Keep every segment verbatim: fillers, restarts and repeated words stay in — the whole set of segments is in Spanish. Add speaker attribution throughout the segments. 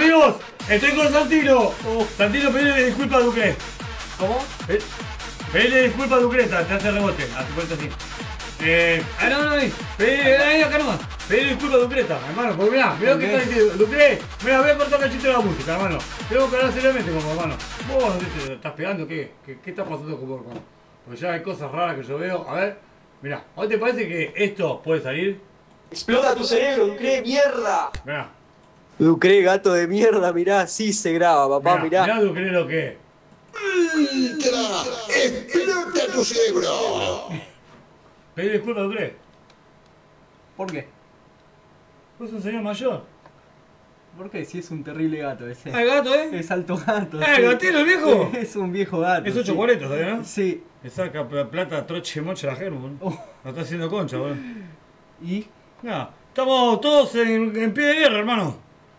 Speaker 1: Amigos, estoy con Santino. Uh, Santino, pedile disculpas a Ducre.
Speaker 2: ¿Cómo?
Speaker 1: Pedile disculpas a Ducre, te hace rebote. A tu cuenta así. Eh, ah, no, no, ahí. Pedile, ahí, acá nomás. Pedile disculpas a Ducreta, hermano. Porque mirá, mirá
Speaker 2: Okay.
Speaker 1: que está diciendo. Ducre, mirá, voy a cortar cachito de la música, hermano. Tengo que hablar seriamente como hermano. Vos, ¿te estás pegando? ¿Qué, qué, qué está pasando con vos, hermano? Porque ya hay cosas raras que yo veo. A ver, mirá, ¿a vos te parece que esto puede salir?
Speaker 2: Explota tu cerebro, Ducre, mierda.
Speaker 1: Mirá.
Speaker 2: Ducre, gato de mierda, mirá, sí se graba, papá,
Speaker 1: Mirá,
Speaker 2: mirá.
Speaker 1: mirá Ducre lo que es.
Speaker 3: ¡Ultra! ¡Explota tu cerebro!
Speaker 1: Pedile disculpas a Ducre.
Speaker 4: ¿Por qué?
Speaker 1: Vos sos un señor mayor.
Speaker 4: ¿Por qué? Si es un terrible gato ese.
Speaker 1: Ah, el gato, ¿eh?
Speaker 4: Es alto gato.
Speaker 1: Ah, el gatero, el viejo.
Speaker 4: Es un viejo gato.
Speaker 1: Es ocho
Speaker 4: sí.
Speaker 1: cuarenta, ¿sabes, no?
Speaker 4: Sí.
Speaker 1: Le saca pl- plata, troche, mocha la germo, boludo.
Speaker 4: Oh.
Speaker 1: Lo está haciendo concha, boludo.
Speaker 4: ¿Y?
Speaker 1: Nada, estamos todos en, en pie de guerra, hermano.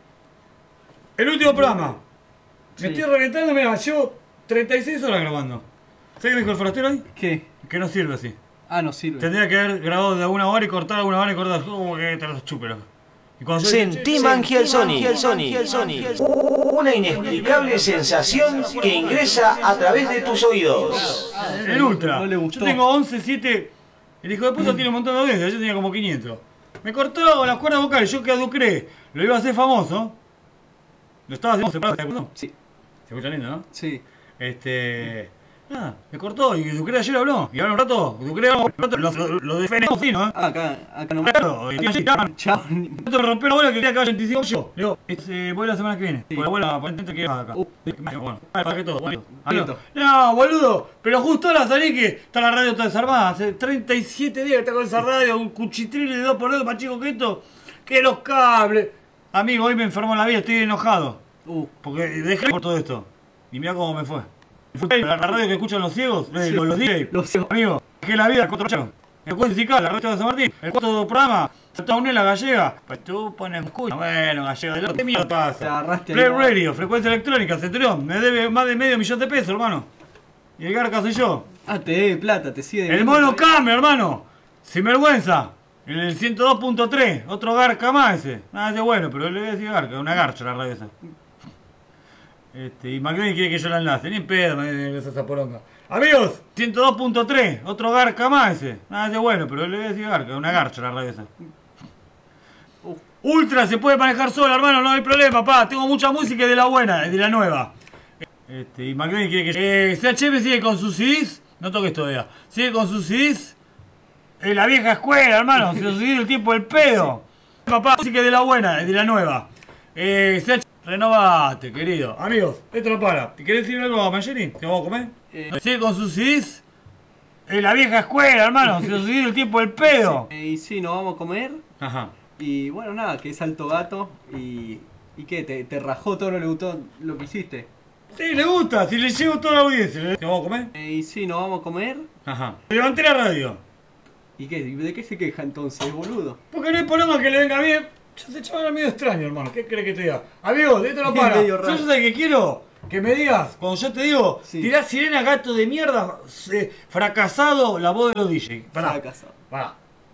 Speaker 1: El último programa. Me
Speaker 4: Sí.
Speaker 1: estoy reventando, mira, llevo treinta y seis horas grabando. ¿Sabes qué me dijo el forastero ahí?
Speaker 4: ¿Qué?
Speaker 1: Que no sirve así.
Speaker 4: Ah, no sirve.
Speaker 1: Tendría que haber grabado de una hora y cortar alguna hora y cortar. Como que te los chupe, loco. Y cuando yo dije,
Speaker 5: Sentí Mangielsoni, una inexplicable sensación que ingresa a través de tus oídos.
Speaker 1: el ultra.
Speaker 4: No le gustó.
Speaker 1: Yo tengo once, siete. El hijo de puta tiene un montón de audiencia. Yo tenía como quinientos. Me cortó las cuerdas vocales. Yo que a Ducre lo iba a hacer famoso. Lo estaba haciendo separado. ¿No?
Speaker 4: Sí.
Speaker 1: Se escucha lindo, ¿no?
Speaker 4: Sí.
Speaker 1: Este. Nada, me cortó y Ducre ayer habló. Y ahora un rato, Ducre habló, un rato, lo, lo, lo defendemos, sí, ¿no?
Speaker 4: Ah, acá, acá no.
Speaker 1: Claro, y así, ya.
Speaker 4: Chao.
Speaker 1: Me rompió la bola que quería que vaya veinticinco yo. Le digo, este, voy la semana que viene.
Speaker 4: Sí.
Speaker 1: Porque la bola aparentemente que va acá.
Speaker 4: Uh.
Speaker 1: Bueno, para que todo, bueno.
Speaker 4: Listo.
Speaker 1: No, boludo, pero justo ahora salí que está la radio toda desarmada. Hace treinta y siete días que está con esa radio, un cuchitril de dos por dos más chico que esto. Que los cables. Amigo, hoy me enfermó la vida, estoy enojado.
Speaker 4: Uh.
Speaker 1: Porque dejé por todo esto. Y mira cómo me fue. La radio que escuchan los ciegos, eh,
Speaker 4: Sí,
Speaker 1: los, los D J.
Speaker 4: los ciegos.
Speaker 1: Amigo, dejé la vida, cuatro charos. El cuento musical, la radio de San Martín. El cuarto programa, Santa Unela Gallega. Pues tú pones escucha. Bueno, Gallega, ¿qué mierda
Speaker 4: Te
Speaker 1: pasa?
Speaker 4: agarraste
Speaker 1: Play
Speaker 4: ahí.
Speaker 1: Radio, frecuencia electrónica, Centurión. Me debe más de medio millón de pesos, hermano. Y el garca soy yo.
Speaker 4: Ah, te debe plata, te sigue.
Speaker 1: El mono Came, hermano. Sin vergüenza. En el ciento dos punto tres. Otro garca más ese. Nada, ese bueno, pero le voy a decir garca. Una garcha la radio esa. Este, y McLean quiere que yo la enlace. Ni en pedo me de esa poronga. Amigos, ciento dos punto tres. Otro garca más ese. Nada, ese bueno, pero le voy a decir garca. Una garcha la radio esa. Ultra se puede manejar sola, hermano. No hay problema, papá. Tengo mucha música de la buena, de la nueva. Este, y McLean quiere que yo... Eh, C H M sigue con sus C Ds. No toques todavía. Sigue con sus C Ds. En la vieja escuela, hermano. Se los el tiempo del pedo. Sí. Papá, música de la buena, de la nueva. Eh, C H... Renovate, querido. Amigos, esto no para. ¿Te querés decir algo a Mayeri? ¿Te vamos a comer?
Speaker 4: Eh.
Speaker 1: Sigue con sus C Ds. En la vieja escuela, hermano. Se los el tiempo del pedo.
Speaker 4: Eh, y sí, nos vamos a comer.
Speaker 1: Ajá.
Speaker 4: Y bueno, nada, que es alto gato. Y. ¿Y qué? ¿Te, te rajó todo, no le gustó lo que hiciste?
Speaker 1: Sí, le gusta. Si le llevo toda la audiencia. ¿Te vamos a comer?
Speaker 4: Eh, y sí, nos vamos a comer.
Speaker 1: Ajá. Levanté la radio.
Speaker 4: ¿Y qué? ¿De qué se queja entonces, boludo?
Speaker 1: Porque no hay problema que le venga bien. Ya se chaval medio extraño, hermano. ¿Qué crees que te diga? Amigo, de esto no para.
Speaker 4: Medio raro.
Speaker 1: Yo sé que quiero que me digas, cuando yo te digo,
Speaker 4: Sí.
Speaker 1: tirá sirena, gato de mierda, eh, fracasado, la voz de los D J. Pará.
Speaker 4: Fracasado.
Speaker 1: Pará.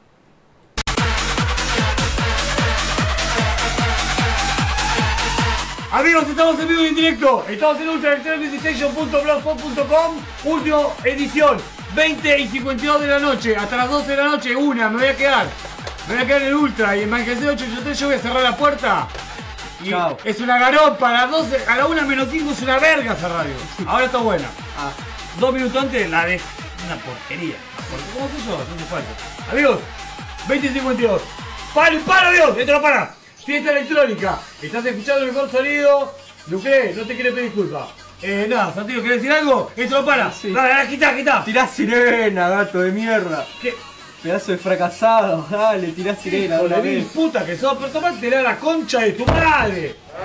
Speaker 1: Amigos, estamos en vivo y en directo. Estamos en ultra electronic station punto blogspot punto com. Última edición. veinte y cincuenta y dos de la noche. Hasta las doce de la noche, una. Me voy a quedar. Me voy a quedar en el ultra. Y en Manchester ocho ochenta y tres yo voy a cerrar la puerta. Y
Speaker 4: Chao.
Speaker 1: es una garopa. A las doce, a la una menos cinco es una verga esa radio. Ahora está buena.
Speaker 4: Ah,
Speaker 1: Dos minutos antes la de una porquería. Porque ¿cómo sé yo? No hace falta. Amigos, veinte y cincuenta y dos. ¡Para, para, Dios! ¡Esto no para! Fiesta electrónica. Estás escuchando el mejor sonido. Ducre, no te quiere pedir disculpas. Eh, nada, Santiago, ¿querés decir algo? Esto no para.
Speaker 4: Sí.
Speaker 1: Dale, dale, quitá, quitá.
Speaker 4: tirá sirena, gato de mierda.
Speaker 1: ¿Qué?
Speaker 4: Pedazo de fracasado. Dale, tirá sirena
Speaker 1: Hijo
Speaker 4: una
Speaker 1: de mil
Speaker 4: vez.
Speaker 1: puta que sos, pero tomátela la concha de tu madre.